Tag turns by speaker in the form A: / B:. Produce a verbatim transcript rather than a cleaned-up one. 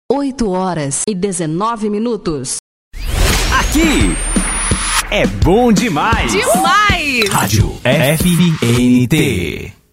A: oito horas e dezenove minutos.
B: Aqui é bom demais.
C: Demais!
B: Rádio F N T.